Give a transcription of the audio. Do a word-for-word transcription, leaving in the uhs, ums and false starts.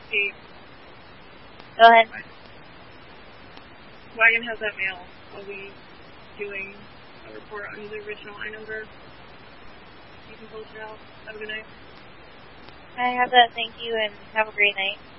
Kate. Go ahead. Wagon has that mail. I'll be doing a report on the original I number. You can post it out. Have a good night. I have that. Thank you, and have a great night.